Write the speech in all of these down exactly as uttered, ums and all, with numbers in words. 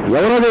ఎవరది?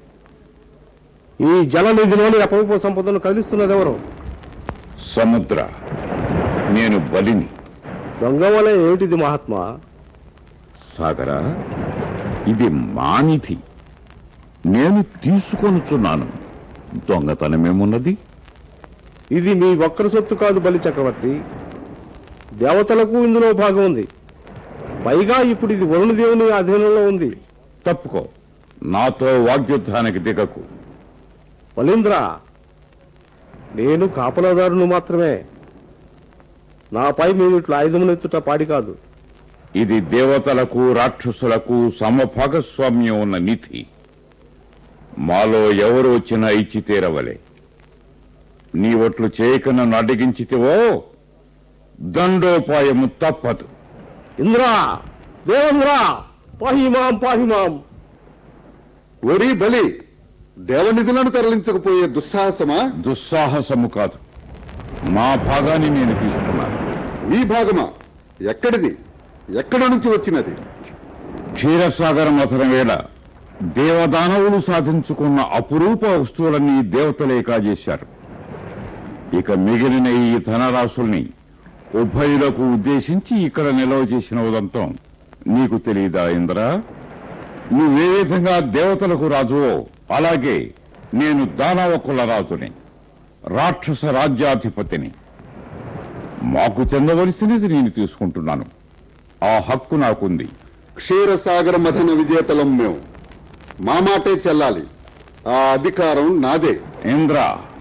ఈ జలనిధిలోని అపరూప సంపదను కదిలిస్తున్నది ఎవరు? సముద్ర. నేను బలిని. దొంగ వలె ఏమిటిది మహాత్మా? సాగర, ఇది మానిధి. నేను తీసుకొనుచున్నాను. దొంగతనమేమున్నది? ఇది మీ ఒక్కరి సొత్తు కాదు బలి చక్రవర్తి. దేవతలకు ఇందులో భాగం ఉంది. పైగా ఇప్పుడు ఇది వరుణదేవుని అధీనంలో ఉంది. తప్పుకో. నాతో వాగ్యుద్ధానికి దిగకు. బలీంద్ర, నేను కాపలాదారును మాత్రమే. నాపై మీరు ఇట్లా ఆయుధమునెత్తుట పాడి కాదు. ఇది దేవతలకు రాక్షసులకు సమభాగస్వామ్యం ఉన్న నిధి. మాలో ఎవరు వచ్చినా ఇచ్చి తీరవలే. నీ ఒట్లు చేయక నన్ను అడ్డగించితివో దండోపాయము తప్పదు. ఇంద్రా, దేవేంద్రా, పాహిమాం పాహిమాం. ఒరి బలి, దేవనిధులను తరలించకపోయే దుస్సాహసమా? దుస్సాహసము కాదు. మా భాగాన్ని నేను తీసుకున్నాను. మీ భాగమా? ఎక్కడిది? ఎక్కడ నుంచి వచ్చినది? క్షీరసాగర మథనం వేళ దేవదానవులు సాధించుకున్న అపురూప వస్తువులన్నీ దేవతలే కాజేశారు. ఇక మిగిలిన ఈ ధనరాశుల్ని ఉభయులకు ఉద్దేశించి ఇక్కడ నిల్వ చేసిన ఉదంతం నీకు తెలియదా ఇంద్ర? నువ్వే విధంగా దేవతలకు రాజువో అలాగే నేను దానవ కుల రాజుని, రాక్షస రాజ్యాధిపతిని. మాకు చెందవలసినది నేను తీసుకుంటున్నాను. ఆ హక్కు నాకుంది. క్షీరసాగర మథన విజేతలం మేము. మా మాటే చెల్లాలి. ఆ అధికారం నాదే. ఇంద్ర,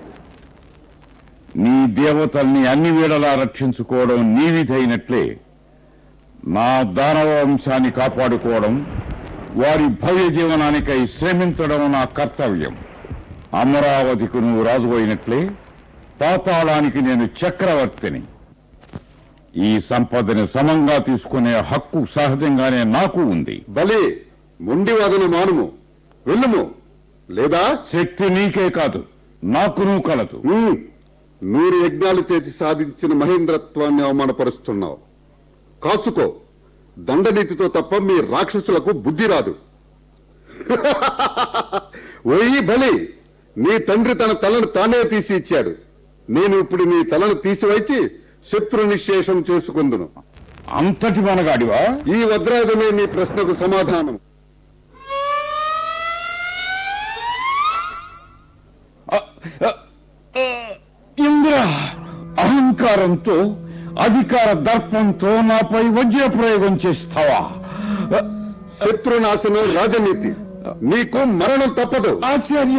నీ దేవతల్ని అన్ని వేళలా రక్షించుకోవడం నీ విధైనట్లే నా దానవ వంశాన్ని కాపాడుకోవడం, వారి భవ్య జీవనానికై శ్రమించడం నా కర్తవ్యం. అమరావతికి నువ్వు రాజు అయినట్లే పాతాళానికి నేను చక్రవర్తిని. ఈ సంపదని సమంగా తీసుకునే హక్కు సహజంగానే నాకు ఉంది. బలి, మొండివాదన మానుము, వెళ్ళుము. లేదా శక్తి నీకే కాదు నాకును కలదు. ఉమ్, నూరు యజ్ఞాలు చేసి సాధించిన మహేంద్రత్వాన్ని అవమానపరుస్తున్నావు. కాసుకో. దండనీతితో తప్ప మీ రాక్షసులకు బుద్ధి రాదు. ఓయి బలి, నీ తండ్రి తన తలను తానే తీసి ఇచ్చాడు. నేను ఇప్పుడు నీ తలను తీసివైచి శత్రు నిశ్శేషం చేసుకుందును. అంతటి మనగాడివా? ఈ వజ్రాయుధమే నీ ప్రశ్నకు సమాధానం. ఇంద్ర, అహంకారంతో అధికార దర్పంతో నాపై వజ్ర ప్రయోగం చేస్తావా? శత్రునాశనం రాజనీతి. నీకు మరణం తప్పదు. ఆచార్య,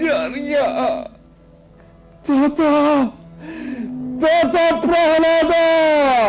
ఆచార్య, తాత తాత ప్రహ్లాద